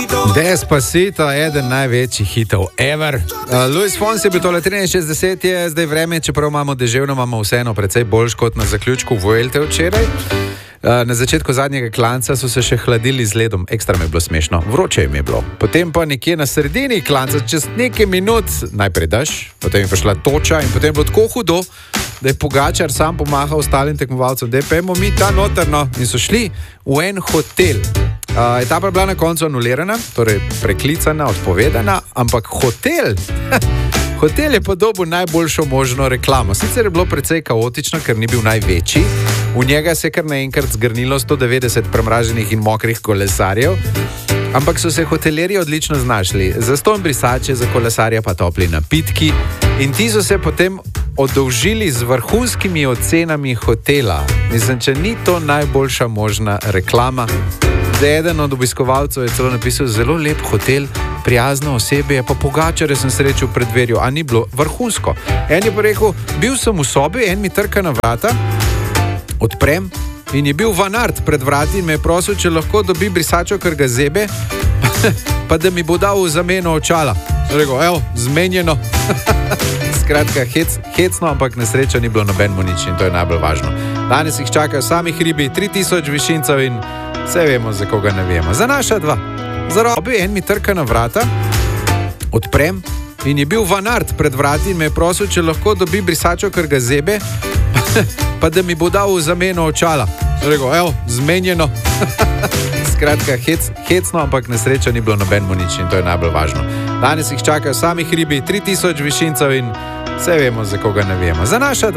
Despacito, eden največjih hitov ever. Luis Fonsi je bil tole 63, je zdaj vreme, čeprav imamo deževno, imamo vseeno precej boljš kot na zaključku Vuelte včeraj. Na začetku zadnjega klanca so se še hladili z ledom, ekstra mi je bilo smešno, vroče jim je bilo. Potem pa nekje na sredini klanca, čez nekaj minut, najprej daš, potem je prišla toča in potem je bilo tako hudo, da je Pogačar sam pomahal ostalim tekmovalcem, da je pojmo mi ta noterno, in so šli v en hotel. Etapa je bila na koncu anulirana, torej preklicana, odpovedana, ampak hotel je podobil najboljšo možno reklamo. Sicer je bilo precej kaotično, ker ni bil največji. V njega se je kar naenkrat zgrnilo 190 premraženih in mokrih kolesarjev, ampak so se hotelerji odlično znašli. Zastonj brisače, za kolesarja pa topli napitki, in ti so se potem oddolžili z vrhunskimi ocenami hotela. Mislim, če ni to najboljša možna reklama. Eden od obiskovalcev je celo napisal: zelo lep hotel, prijazno osebje, pa Pogačarja sem srečal pred dverjo, a ni bilo vrhunsko. En je pa rekel: bil sem v sobi, en mi trka na vrata, odprem in je bil Vanart pred vrati in me je prosil, če lahko dobi brisačo, ker ga zebe, pa da mi bo dal v zameno očala. Rekel, evo, zmenjeno. Skratka, hecno, ampak nesreča ni bilo nobenemu nič in to je najbolj važno. Danes jih čakajo sami hribi, 3000 višincev in vse vemo, za koga ne vemo. Za naša dva. Za Robi, en mi trka na vrata, odprem in je bil Vanart pred vrati in me je prosil, če lahko dobi brisačo, ker ga zebe, pa da mi bo dal v zameno očala. Rekel, evo, zmenjeno. Skratka, hecno, ampak nesreča ni bilo nobenemu nič in to je najbolj važno. Danes jih čakajo sami hribi, 3000 višincev in vse vemo, za koga ne vemo. Za naša dva.